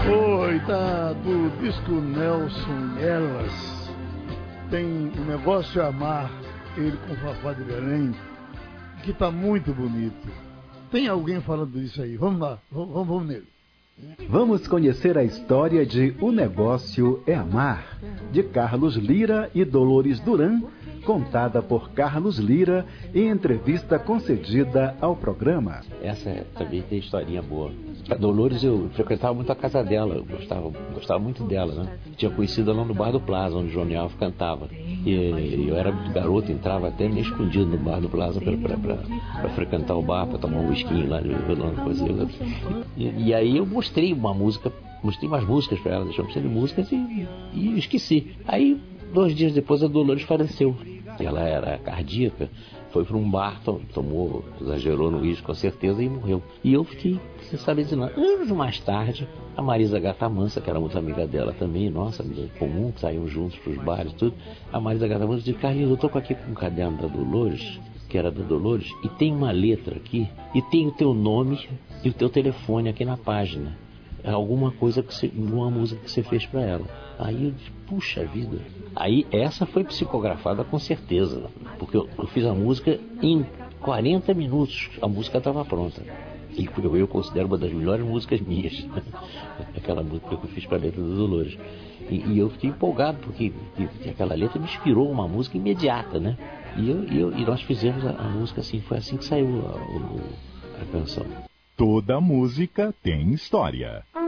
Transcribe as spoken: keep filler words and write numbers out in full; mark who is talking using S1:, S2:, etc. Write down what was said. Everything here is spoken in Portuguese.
S1: Coitado, disco Nelson Elas. Tem um negócio a amar, ele com o Fafá de Belém, que tá muito bonito. Tem alguém falando isso aí? Vamos lá, vamos, vamos nele.
S2: Vamos conhecer a história de O Negócio é Amar, de Carlos Lyra e Dolores Duran, contada por Carlos Lyra em entrevista concedida ao programa.
S3: Essa também tem historinha boa. A Dolores, eu frequentava muito a casa dela, eu gostava, gostava muito dela, né? Tinha conhecido ela no Bar do Plaza, onde o Johnny Alves cantava. E eu era muito garoto, entrava até meio escondido no Bar do Plaza para frequentar o bar, para tomar um whisky lá, coisa. E, e aí eu mostrei uma música, mostrei umas músicas para ela, deixamos de músicas e, e esqueci. Aí, dois dias depois, a Dolores faleceu. Ela era cardíaca, foi para um bar, tomou, exagerou no uísque com certeza e morreu. E eu fiquei, você sabe dizer, anos mais tarde, a Marisa Gatamansa, que era muito amiga dela também, nossa, amiga comum, saíam juntos para os bares e tudo. A Marisa Gatamansa disse: Carlinhos, eu estou aqui com um caderno da Dolores, que era da Dolores, e tem uma letra aqui, e tem o teu nome e o teu telefone aqui na página. É alguma coisa que você, uma música que você fez para ela. Aí eu disse, puxa vida. Aí essa foi psicografada com certeza, porque eu, eu fiz a música em quarenta minutos, a música estava pronta. E eu, eu considero uma das melhores músicas minhas, aquela música que eu fiz para a letra do Dolores. E, e eu fiquei empolgado, porque que, aquela letra me inspirou uma música imediata, né? E, eu, e, eu, e nós fizemos a, a música assim, foi assim que saiu a, a, a canção.
S4: Toda música tem história.